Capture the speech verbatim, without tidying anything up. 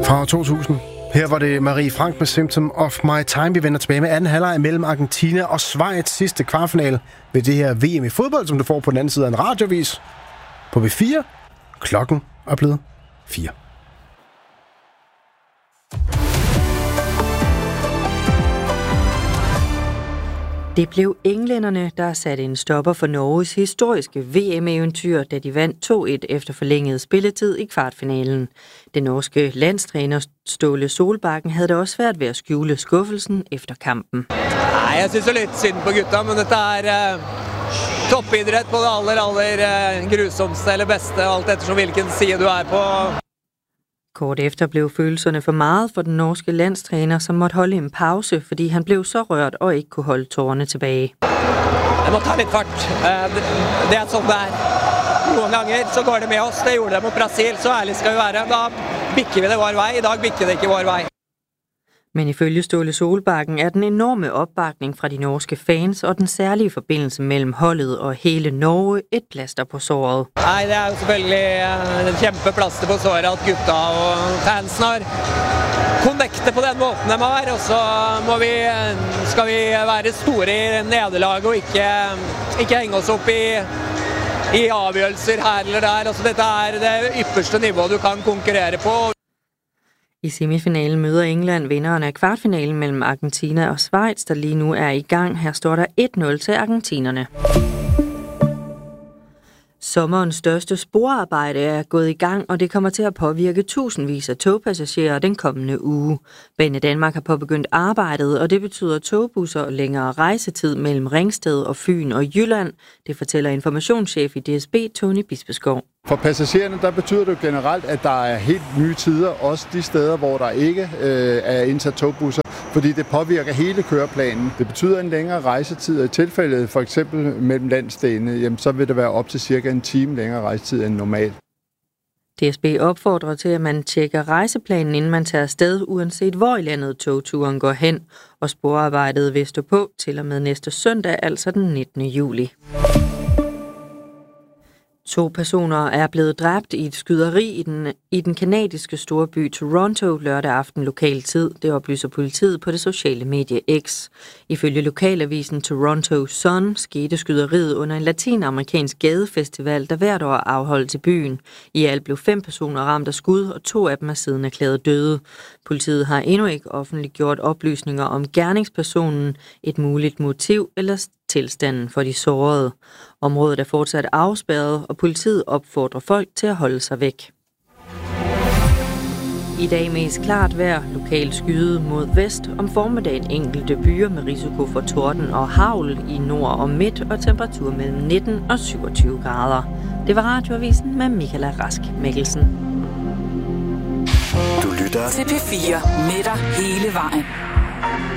Fra to tusind. Her var det Marie Frank med Symptom of My Time. Vi vender tilbage med anden halvleg mellem Argentina og Schweiz, sidste kvartfinale ved det her V M i fodbold, som du får på den anden side af en radiovis på B fire. Klokken er blevet fire. Det blev englænderne, der satte en stopper for Norges historiske V M-eventyr, da de vandt to et efter forlænget spilletid i kvartfinalen. Den norske landstræner Ståle Solbakken havde det også svært ved at skjule skuffelsen efter kampen. Nej, jeg synes jo lidt synd på gutta, men dette er uh, toppidræt på det aller, aller uh, grusomste eller bedste, alt eftersom hvilken side du er på. Kort efter blev følelserne for meget for den norske landstræner, som måtte holde en pause, fordi han blev så rørt og ikke kunne holde tårerne tilbage. Jeg må tage lidt fart. Det er sådan der. Nogle gange så går det med os. Det gjorde det mod Brasil, så ærligt skal vi være. Da bikker vi det vår vej. I dag bikker det ikke vår vej. Men ifølge Ståle Solbakken er den enorme opbakning fra de norske fans og den særlige forbindelse mellem holdet og hele Norge et plaster på såret. Nej, det er jo selvfølgelig en kæmpe plaster på såret, at gutta og fansen har connectet på den måten de har, og så må vi, skal vi være store i nederlag og ikke, ikke hænge os op i, i avgjørelser her eller der. Altså, dette er det ypperste niveau du kan konkurrere på. I semifinalen møder England vinderen af kvartfinalen mellem Argentina og Schweiz, der lige nu er i gang. Her står der et nul til argentinerne. Sommerens største sporarbejde er gået i gang, og det kommer til at påvirke tusindvis af togpassagerer den kommende uge. Banedanmark har påbegyndt arbejdet, og det betyder togbusser og længere rejsetid mellem Ringsted og Fyn og Jylland. Det fortæller informationschef i D S B, Tony Bispeskov. For passagererne der betyder det generelt, at der er helt nye tider, også de steder, hvor der ikke øh, er indsat togbusser, fordi det påvirker hele køreplanen. Det betyder en længere rejsetid, og i tilfældet for eksempel mellem landsdelene, jamen, så vil det være op til cirka en time længere rejsetid end normalt. D S B opfordrer til, at man tjekker rejseplanen, inden man tager afsted, uanset hvor i landet togturen går hen, og sporarbejdet vil stå på til og med næste søndag, altså den nittende juli. To personer er blevet dræbt i et skyderi i den, i den kanadiske storby Toronto lørdag aften lokal tid. Det oplyser politiet på det sociale medie X. Ifølge lokalavisen Toronto Sun skete skyderiet under en latinamerikansk gadefestival, der hvert år afholdt i byen. I alt blev fem personer ramt af skud, og to af dem er siden erklæret døde. Politiet har endnu ikke offentliggjort oplysninger om gerningspersonen, et muligt motiv eller tilstanden for de sårede. Området er fortsat afspærret, og politiet opfordrer folk til at holde sig væk. I dag mest klart vejr, lokalt skyde mod vest, om formiddagen enkelte byer med risiko for torden og hagl i nord og midt, og temperatur mellem nitten og syvogtyve grader. Det var Radioavisen med Michaela Rask Mikkelsen. Du lytter til P fire med dig hele vejen.